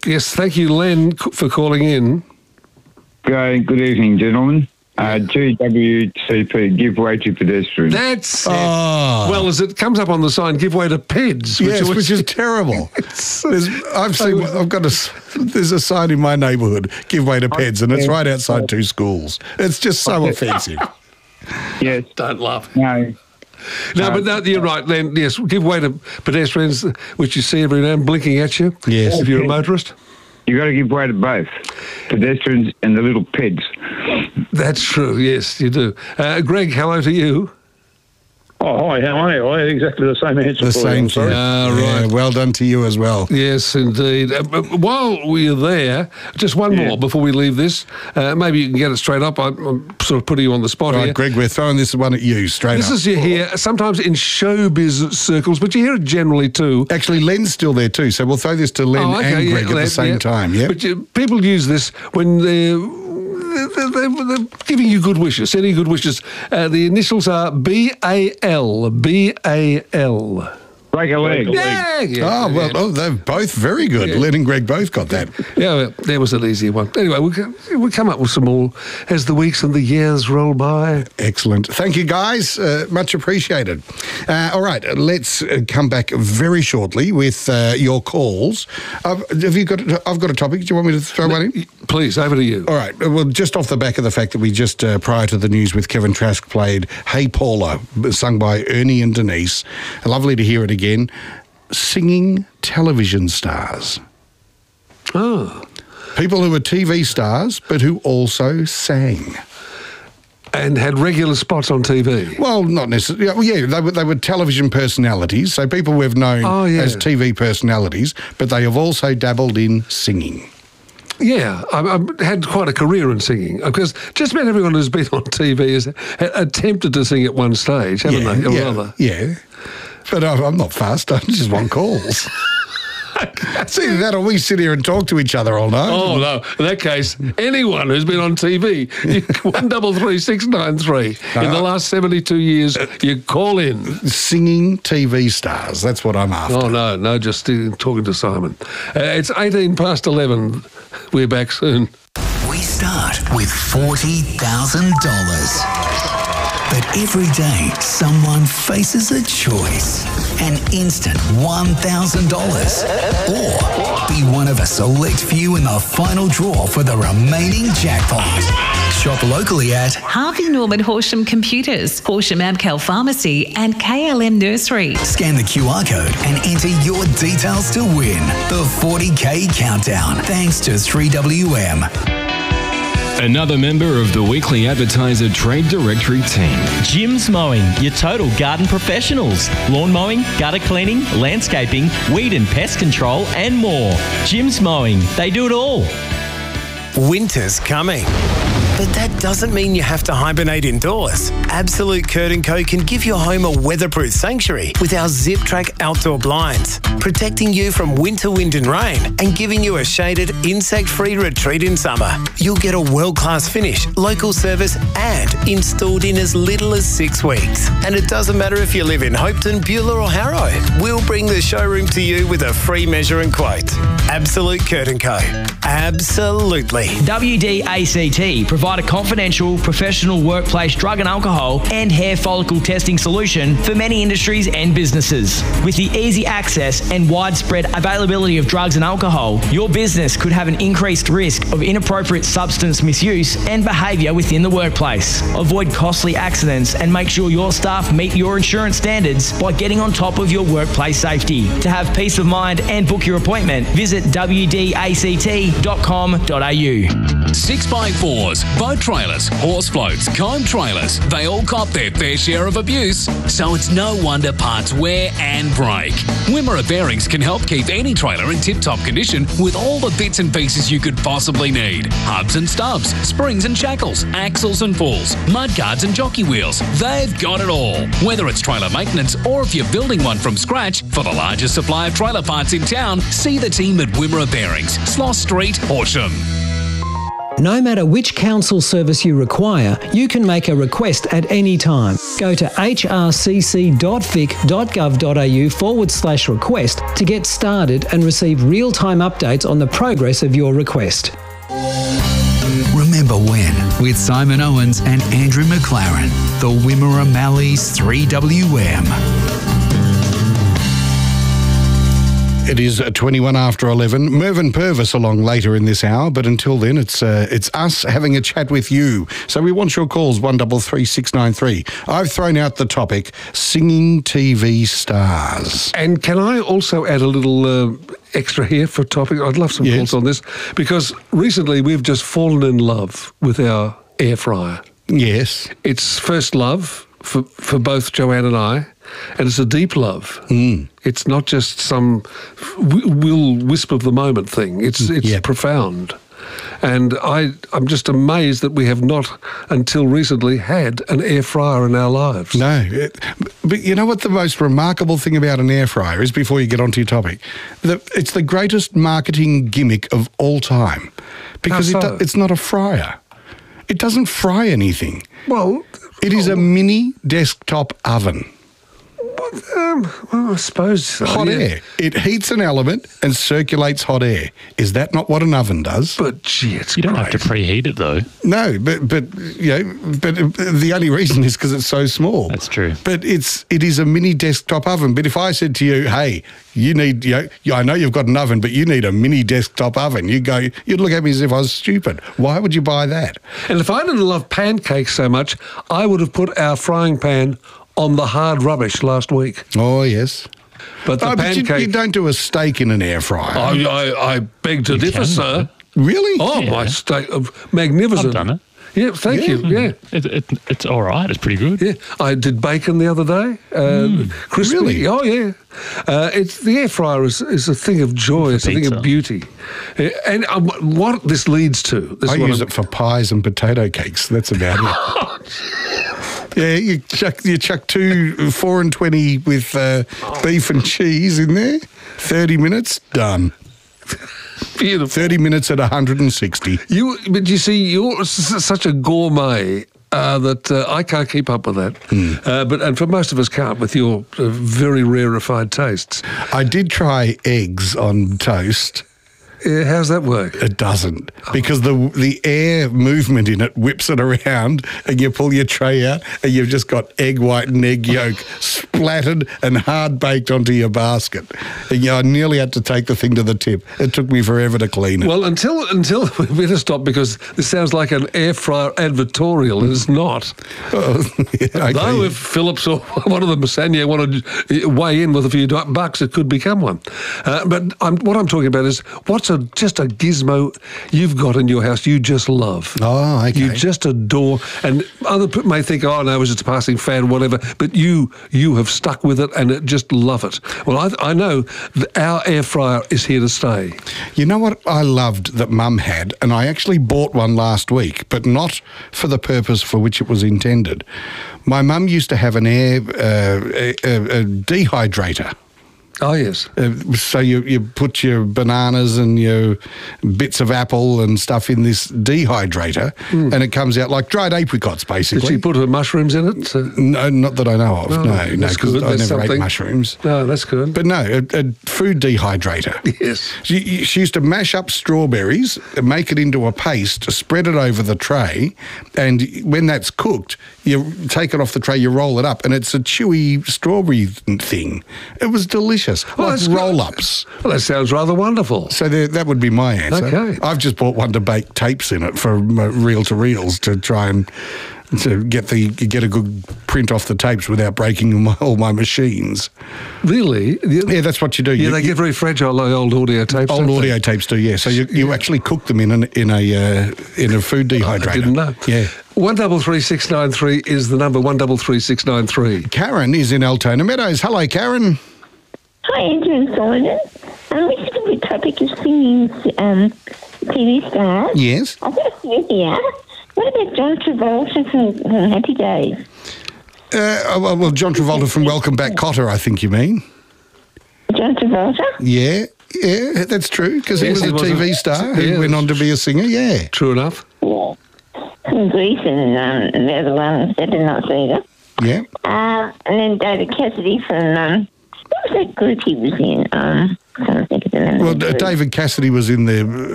Yes, thank you, Len, for calling in. Good evening, gentlemen. GWCP, give way to pedestrians. That's it. Well, as it comes up on the sign, give way to PEDs. Which is terrible. There's a sign in my neighbourhood, give way to PEDs, and it's right outside two schools. It's just so offensive. Yes. Don't laugh. No. No, you're right, Len. Yes, give way to pedestrians, which you see every now and then blinking at you. Yes. If you're a motorist. You've got to give way to both, pedestrians and the little PEDs. That's true, yes, you do. Greg, hello to you. Oh, hi, how are you? I had exactly the same answer The for same you. thing. Right. Well done to you as well. Yes, indeed. While we're there, just one more before we leave this. Maybe you can get it straight up. I'm sort of putting you on the spot here. Greg, we're throwing this one at you, straight This up. is you hear sometimes in showbiz circles, but you hear it generally too. Actually, Len's still there too, so we'll throw this to Len and Greg at the same time. Yeah. But people use this when they're giving you good wishes, sending good wishes. The initials are BAL. BAL. Break a leg. They're both very good. Yeah. Len and Greg both got that. Yeah, well, there was an easier one. Anyway, we'll come up with some more as the weeks and the years roll by. Excellent. Thank you, guys. Much appreciated. All right, let's come back very shortly with your calls. I've got a topic. Do you want me to throw one in? Please, over to you. All right. Well, just off the back of the fact that we just, prior to the news with Kevin Trask, played Hey Paula, sung by Ernie and Denise. Lovely to hear it again. Singing television stars. Oh. People who were TV stars, but who also sang. And had regular spots on TV. Well, not necessarily. Well, yeah, they were television personalities, so people we've known as TV personalities, but they have also dabbled in singing. Yeah, I've had quite a career in singing because just about everyone who's been on TV has attempted to sing at one stage, haven't they? Or rather. Yeah. But I'm not fast. I just want calls. It's either that or we sit here and talk to each other all night. Oh, no. In that case, anyone who's been on TV, 133693. In the last 72 years, you call in. Singing TV stars. That's what I'm after. Oh, no, just talking to Simon. It's 18 past 11. We're back soon. We start with $40,000. But every day, someone faces a choice. An instant $1,000. Or be one of a select few in the final draw for the remaining jackpot. Shop locally at Harvey Norman Horsham Computers, Horsham Amcal Pharmacy and KLM Nursery. Scan the QR code and enter your details to win the 40K Countdown. Thanks to 3WM. Another member of the Weekly Advertiser Trade Directory team. Jim's Mowing, your total garden professionals. Lawn mowing, gutter cleaning, landscaping, weed and pest control, and more. Jim's Mowing, they do it all. Winter's coming. But that doesn't mean you have to hibernate indoors. Absolute Curtain Co can give your home a weatherproof sanctuary with our Zip Track outdoor blinds, protecting you from winter wind and rain and giving you a shaded, insect-free retreat in summer. You'll get a world-class finish, local service and installed in as little as 6 weeks. And it doesn't matter if you live in Hopetoun, Beulah or Harrow. We'll bring the showroom to you with a free measure and quote. Absolute Curtain Co. Absolutely. WDACT provide a confidential, professional workplace drug and alcohol and hair follicle testing solution for many industries and businesses. With the easy access and widespread availability of drugs and alcohol, your business could have an increased risk of inappropriate substance misuse and behaviour within the workplace. Avoid costly accidents and make sure your staff meet your insurance standards by getting on top of your workplace safety. To have peace of mind and book your appointment, visit wdact.com.au. 6x4s, boat trailers, horse floats, comb trailers, they all cop their fair share of abuse. So it's no wonder parts wear and break. Wimmera Bearings can help keep any trailer in tip-top condition with all the bits and pieces you could possibly need. Hubs and stubs, springs and shackles, axles and pulls, mudguards and jockey wheels. They've got it all. Whether it's trailer maintenance or if you're building one from scratch, for the largest supply of trailer parts in town, see the team at Wimmera Bearings, Sloss Street, Horsham. No matter which council service you require, you can make a request at any time. Go to hrcc.vic.gov.au/request to get started and receive real-time updates on the progress of your request. Remember when with Simon Owens and Andrew McLaren, the Wimmera Mallee's 3WM. It is 21 after 11. Mervyn Purvis along later in this hour, but until then, it's us having a chat with you. So we want your calls, 133 693. I've thrown out the topic, singing TV stars. And can I also add a little extra here for topic? I'd love some calls on this, because recently we've just fallen in love with our air fryer. Yes. It's first love for both Joanne and I. And it's a deep love. It's not just some will wisp of the moment thing. It's profound. And I'm just amazed that we have not, until recently, had an air fryer in our lives. No. But you know what the most remarkable thing about an air fryer is, before you get onto your topic? It's the greatest marketing gimmick of all time. Because it's not a fryer. It doesn't fry anything. Well, it is a mini desktop oven. Well, I suppose so. Hot air. It heats an element and circulates hot air. Is that not what an oven does? But gee, it's You don't have to preheat it though. No, but the only reason is because it's so small. That's true. But it is a mini desktop oven. But if I said to you, hey, you need, I know you've got an oven, but you need a mini desktop oven, you'd look at me as if I was stupid. Why would you buy that? And if I didn't love pancakes so much, I would have put our frying pan on the hard rubbish last week. Oh, yes. But the pancake... you don't do a steak in an air fryer. I beg to differ, sir. Really? Oh, Yeah. my steak, magnificent. I've done it. Yeah, thank you. Yeah. It's all right. It's pretty good. Yeah, I did bacon the other day. Crispy. Really? Oh, yeah. It's the air fryer is a thing of joy. It's a thing of beauty. And what this leads to... I use it for pies and potato cakes. That's about it. Yeah, you chuck 2 4 and 20 with beef and cheese in there. 30 minutes, done. Beautiful. 30 minutes at 160. But you see, you're such a gourmet that I can't keep up with that. And for most of us can't, with your very rarefied tastes. I did try eggs on toast. Yeah, how's that work? It doesn't, because the air movement in it whips it around, and you pull your tray out and you've just got egg white and egg yolk splattered and hard baked onto your basket. And I nearly had to take the thing to the tip. It took me forever to clean it. Well, until we better stop, because this sounds like an air fryer advertorial, and it's not. Okay. Though if Philips or one of the Masania wanted to weigh in with a few bucks, it could become one. But what I'm talking about is what's just a gizmo you've got in your house you just love. Oh, okay. You just adore, and other people may think, oh no, it's just a passing fad, whatever, but you have stuck with it and just love it. Well, I know that our air fryer is here to stay. You know what I loved that Mum had, and I actually bought one last week, but not for the purpose for which it was intended. My mum used to have an a dehydrator. Oh, yes. So you put your bananas and your bits of apple and stuff in this dehydrator, and it comes out like dried apricots, basically. Did she put her mushrooms in it? No, not that I know of. No, because I never ate something. mushrooms. No, that's good. But no, a food dehydrator. Yes. She used to mash up strawberries, make it into a paste, spread it over the tray, and when that's cooked, you take it off the tray, you roll it up, and it's a chewy strawberry thing. It was delicious. Like roll-ups. Well, that sounds rather wonderful. So that would be my answer. Okay. I've just bought one to bake tapes in it for reel-to-reels to try and to get a good print off the tapes without breaking all my machines. Really? Yeah, that's what you do. Yeah, they get very fragile, like old audio tapes. Old audio tapes do, yeah. So you actually cook them in a food dehydrator. I didn't know. Yeah. 133693 is the number, 133693. Karen is in Altona Meadows. Hello, Karen. Hi, Andrew and Simon. We said the topic of singing TV stars. Yes. I've got a few here. What about John Travolta from Happy Days? Well, John Travolta from Welcome Back, Kotter, I think you mean. John Travolta? Yeah. Yeah, that's true, because he Yes, was a he was TV a- star who yeah, went on to be a singer, yeah. True enough. From Greece and the other ones that did not see that. Yeah. And then David Cassidy from, what was that group he was in? I can't think of the name. Well, of the group. David Cassidy was in the